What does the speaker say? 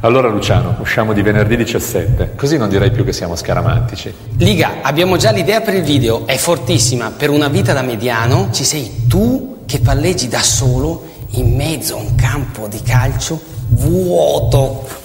Allora Luciano, usciamo di venerdì 17, così non direi più che siamo scaramantici. Liga, abbiamo già l'idea per il video, è fortissima. Per una vita da mediano ci sei tu che palleggi da solo in mezzo a un campo di calcio vuoto.